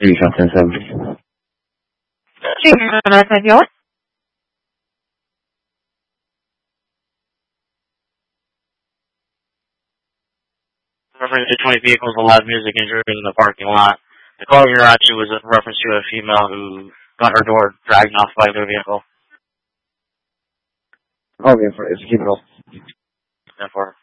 1070. Reference to 20 vehicles with loud music injured in the parking lot. The call here actually was a reference to a female who got her door dragged off by the vehicle. Okay, it's keep it all. 10-4.